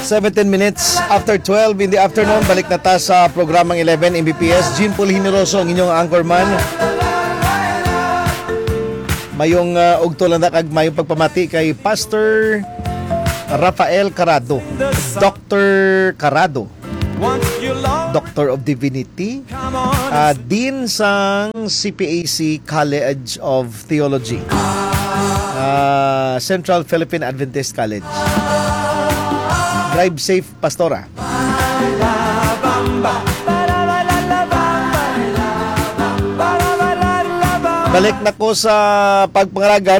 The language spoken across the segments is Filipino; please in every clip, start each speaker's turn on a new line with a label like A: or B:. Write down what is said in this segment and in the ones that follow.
A: 17 minutes after 12 in the afternoon, balik na ta sa programang 11 MBPS. Jim Paul Hineroso ang inyong anchorman. Mayong ugto lang na kag mayong pagpamati kay Pastor Rafael Carado, Dr. Carado, Doctor of Divinity, Dean sang CPAC College of Theology, Central Philippine Adventist College. Drive safe, Pastora. Balik na ko sa pagpangaragad.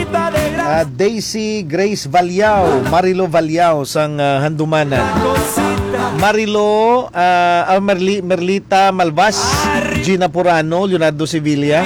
A: Daisy Grace Valyao, Marilo Valyao sang Handumanan. Marilo, Merlita Malvas, Gina Purano, Leonardo Sevilla.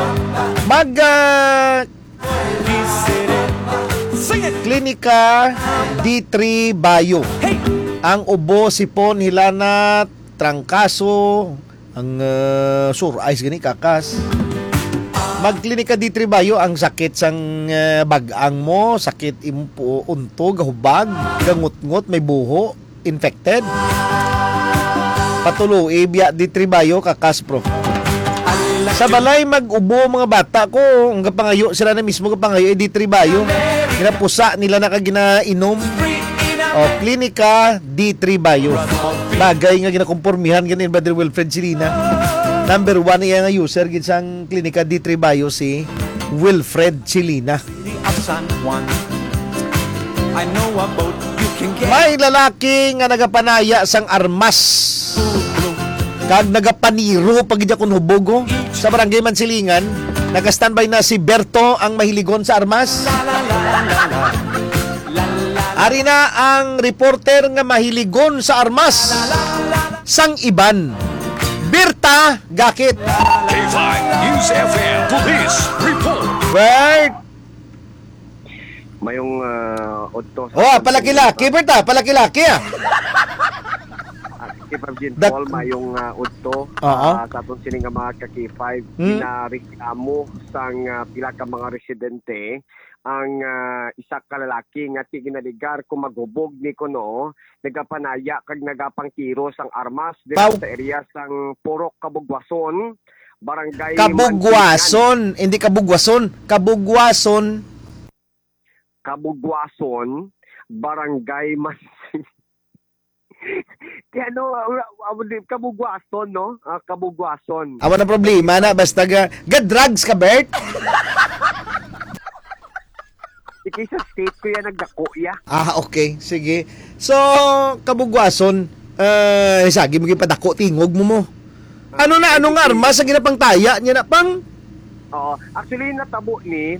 A: Klinika D3 Bayo. Ang ubo, sipon, hilana, trangkaso, ang sur ice gani kakas. Magklinika D3 Bayo ang sakit sang bagang mo, sakit impo, untog, hubag, gangut-ngut, may buho, infected. Patulo, ibya D3 Bayo kakas pro. Sa balay mag-ubo mga bata ko, ang kapangayo sila na mismo kapangayo D3 Bayo. Ginapusa nila na kaginainom. O, Klinika D3 Bayo. Bagay nga ginakompormihan ganin Brother Wilfred Silina. Number 1 iya nga user gid sang Klinika D3 Bayo si Wilfred Silina. May lalaki nga nagapanaya sang armas. Kag nagapaniro pag gid kun hubogo sa barangay Mansilingan. Naka-standby na si Berto ang mahiligon sa armas. Ari na ang reporter nga mahiligon sa armas. Sang Iban. Berta Gakit.
B: K5 News FM Police Report.
A: Word.
C: Mayong odto.
A: Palaki-laki Berta, palaki-laki ah.
C: K5 Paul mayong udto sa atong sining nga mga ka-K5 ginareklamo sang pila ka mga residente ang isa ka lalaki nga ti ginaligar kung maghubog ni kuno nagapanaya kag nagapang tiro sang armas dito sa area sang Purok Kabugwason, barangay
A: Kabugwason, hindi Kabugwason, Kabugwason, barangay Kaya Kabugwason, no? Kabugwason. Awa na problema na, basta drugs ka, Bert?
C: Iki sa state ko yan, nagdako ya.
A: Okay. Sige. So, Kabugwason, sagi mo padako, tingog mo. Ano nga armas sa ginapang taya niya na pang?
C: Oo. Actually, natabo ini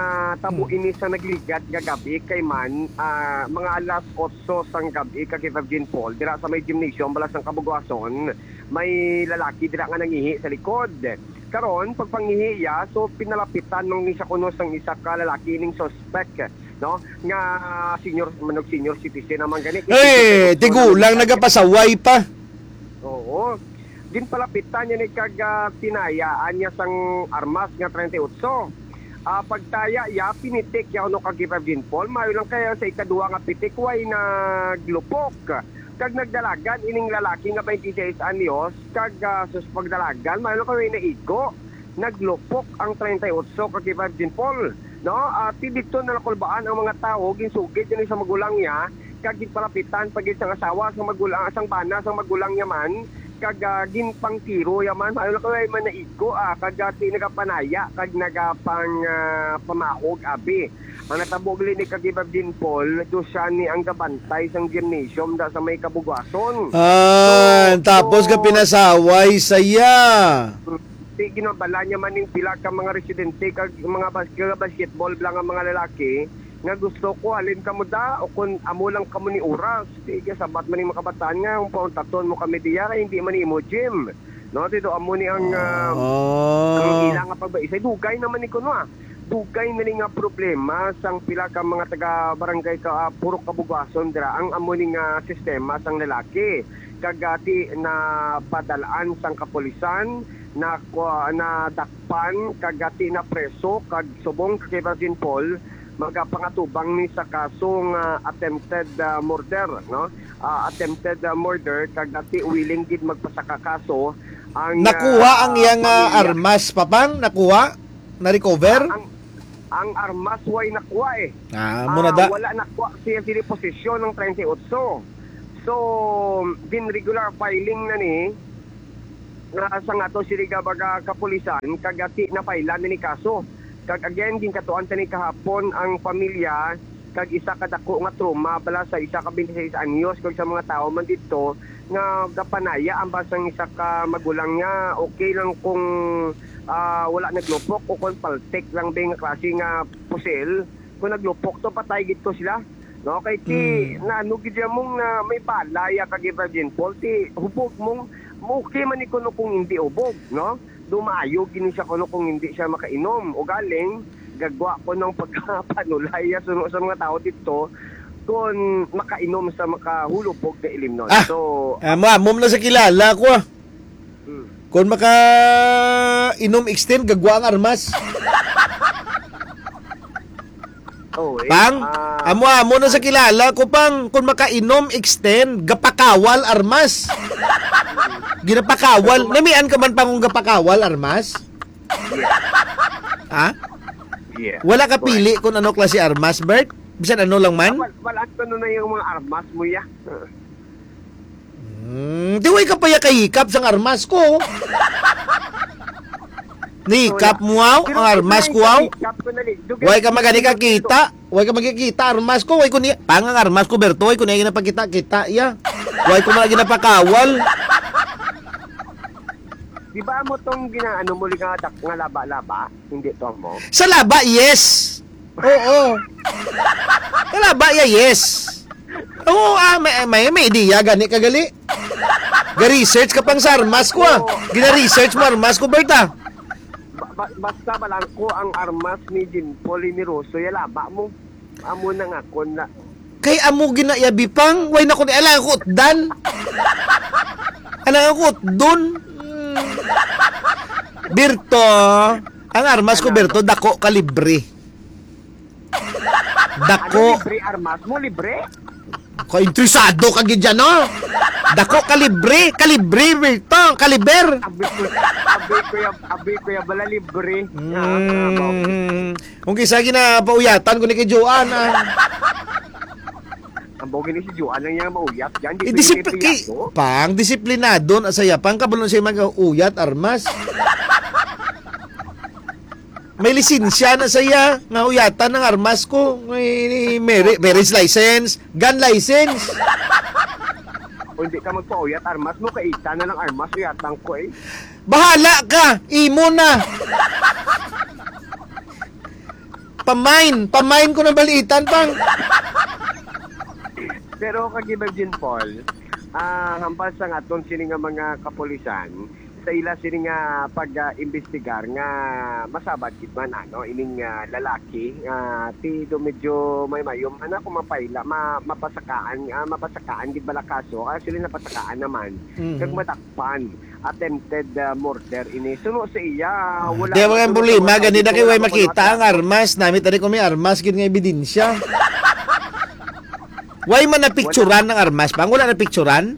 C: sa nagligat gagabi kay man mga alas 8 sang gabi kay Virgin Paul dira sa may gymnasium balas ng Kabugwason may lalaki dira nga nangihi sa likod. Karon pagpangihi ya so pinalapitan nung isa kuno sang isa ka lalaki ning suspect no nga senior citizen naman gani.
A: Tigulang nagapasaway pa.
C: Oo. Din palapitan niya ni tinayaan niya sang armas nga 38. Pagtaya ya pinitik ya no kag Virgin Paul mayo lang kaya sa ikaduha nga pitik way naglupok. Kag nagdalagan ining lalaki nga 26 anyos kag sus pagdalagan mayo lang kaya naigo. Naglupok ang 38 kag Virgin Paul. No? Dito na nakulbaan ang mga tao ginsugid din sa magulang niya kag palapitan pag isang asawa sa magulang sang bana sang magulang niya man kag ginpang tiro yaman mayo kay man naigo kag nagapanaya kag nagapang pamahog abi ang natabog ni kag Virgin Paul do siya ni ang gabantay sang gymnasium da sa may Kabugwason.
A: Tapos ka pinasaway saya.
C: Ginabala niya man ning pila ka mga residente kag mga basketball lang ang mga lalaki nga gusto ko alin kamo da o kun amo lang kamo ni oras sige sabat man ning makabataan nga kung pauntaton mo kami diya hindi man imo gym no dito amo ni ang ilang nga pagbaisay dugay naman ni kuno dugay na nga problema sang pila ka mga taga barangay ka Purok Kabugwason dira ang amo ni nga sistema sang lalaki kagati na padalaan sang kapulisan na dakpan kagati na preso kag subong kay Virgin Paul magapangatubang ni sa kasong attempted murder, no? Attempted murder kag dati willing gid magpasaka kaso ang
A: Nakuha ang iyang
C: pamilya.
A: armas papang, nakuha, na-recover.
C: Ang armas way nakuha eh.
A: Muna da.
C: Wala nakuha siya sa posisyon ng 38. So, din regular filing na ni sa nga to sila baga kapulisan kagati na pailan na ni kaso. Kag again din katuan ta ni kahapon ang pamilya kag isa ka dako nga trauma bala sa isa ka 26 anyos kag sa mga tao man dito nga gapanaya ang basang isa ka magulang nga okay lang kung wala naglupok o kung paltek lang ba nga klase nga pusil kung naglupok to patay gito sila. No, kay ti nanugid mong na may balaya kag Virgin Paul ti hubog mong okay man ni kuno kung hindi ubog, no? Dumayo gini siya kuno kung hindi siya makainom o galing gagwa ko ng pagkapanulaya sa mga tao dito kung makainom sa makahulupog na ilim nun. So,
A: Mom na sa kilala ko Kung maka inom extend gagwa ang armas. Pang, amo na sa kilala ko pang kung makainom extend gapakawal armas. Ginapakawal. Namian ka man pang kung gapakawal armas? Ha?
C: yeah.
A: Wala ka pili kung ano klase armas, Bert? Bisan ano lang man?
C: Wala ka na yung mga armas mo ya.
A: Di way ka pa yakayikap sang armas ko. Nikap mo ang armas ko aw. Way ka magani ka kita. Way ka magkikita armas ko. Way ko ni pangang armas ko Berto. Way ko na ginapakita kita ya. Way ko na ginapakawal.
C: Di ba mo tong ginaano mo nga laba-laba? Hindi to mo.
A: Sa laba, yes. Oo. Sa laba, yes. Oo, may idea gani kagali. Ga-research ka pang sa armas ko Gina-research mo armas ko, Berta.
C: Basta balang ko ang armas ni Jinpol ni Rosso, laba mo. Amo na nga ko na.
A: Kay amo ginayabi pang, way na ko ni alang ko dan. Alang ko dun. Berto, ang armas ko Berto dako kalibre. Dako.
C: Libre armas mo, libre?
A: Ko interesado ka gid dyan, no? Dako kalibre, Berto, kaliber.
C: Abi ko ya bala libre.
A: Kung kisa ginapauyatan ko ni kay Joan,
C: Ang bogey ni si Joan lang niya mauyat. Yan, di
A: pang disiplinado na saya pang kabulon siya mag-uyat armas. May lisensya na saya nga uyatan ng armas ko. May marriage license, gun license.
C: O hindi ka magpauyat armas mo, kaita na lang armas uyatan ko eh.
A: Bahala ka, imo na. Pamain ko na balitan pang.
C: Pero kag Virgin Paul, hampas sa aton sini nga mga kapulisan, sa ila sini nga pag-imbestigar nga masabad gid man ining lalaki ti do medyo may mayom ana kung mapaila mapasakaan gid bala kaso kasi sila napasakaan naman kag matakpan attempted murder ini suno sa iya wala
A: di mga problema gani na kay way makita ang armas nami tani ko may armas gid nga ebidensya. Way man na picturean ng armas pang wala na picturean?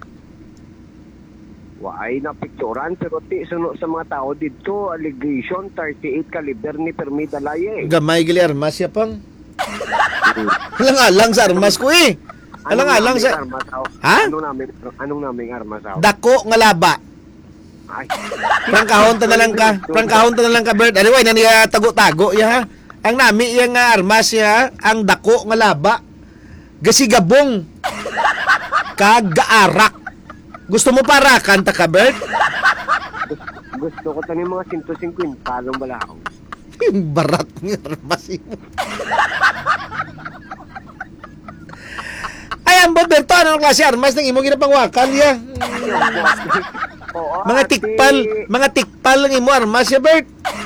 C: Way na picturean pero ti suno sa mga tao dito allegation 38 caliber ni Permi Dalaye.
A: Gamay gali armas ya pang. Alang sa armas ko eh. Alang sa ha? Anong naming armas aw? Dako nga laba.
C: Ay.
A: Prangkahon ta na lang ka Bert. Anyway naniya tago-tago ya ha. Ang nami yang armas ya ang dako nga laba. Gasigabong kagaarak. Gusto mo parakan ta ka, Bert?
C: Gusto ko tani mga 150 lang bala ako.
A: Barat ng armas mo. Ay, ang Berto, anong klase armas ng imo ginapangwakal ya?
C: Oo,
A: mga tikpal ng imo armas ya, Bert.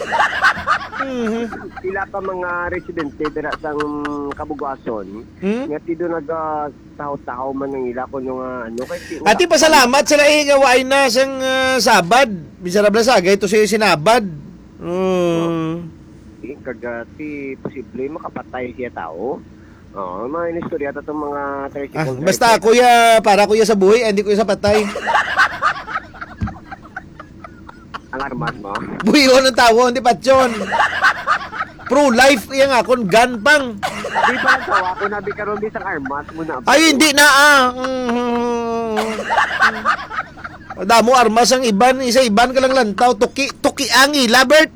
C: Ila pa mga residente dira sang Kabugason nga tido nagtaho-taho man ng ila ko nga kay
A: Ati pasalamat sila nga waay na sang Sabad. Miserable sagay to siya sinabad.
C: ti kagati posible makapatay siya tao. Oh, mga inistorya ta tong mga tricycle.
A: Basta kuya, para kuya sa buhay, hindi kuya sa patay.
C: ang armas mo.
A: Buhiyon ang tawo, hindi patyon. Pro-life iya nga, kon gun pang.
C: Di ba lang tawa ko nabi karon di sang armas mo na.
A: Ay, hindi na Damo armas ang iban, isa iban ka lang lantaw, tuki angi, labert.